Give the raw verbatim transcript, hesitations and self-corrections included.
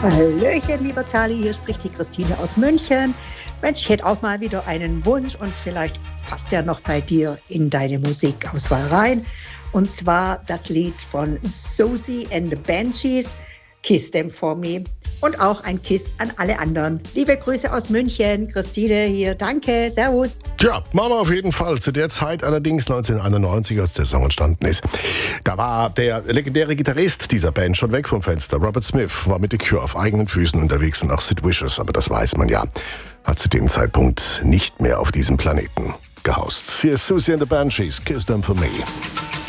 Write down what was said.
Hallöchen, lieber Charlie, hier spricht die Christine aus München. Mensch, ich hätte auch mal wieder einen Wunsch und vielleicht passt ja noch bei dir in deine Musikauswahl rein. Und zwar das Lied von Susie and the Banshees, Kiss Them For Me. Und auch ein Kiss an alle anderen. Liebe Grüße aus München, Christine hier, danke, servus. Tja, machen wir auf jeden Fall. Zu der Zeit allerdings neunzehnhunderteinundneunzig, als der Song entstanden ist. Da war der legendäre Gitarrist dieser Band schon weg vom Fenster. Robert Smith war mit The Cure auf eigenen Füßen unterwegs und auch Sid Vicious, aber das weiß man ja, hat zu dem Zeitpunkt nicht mehr auf diesem Planeten gehaust. Hier ist Susie and the Banshees, Kiss Them For Me.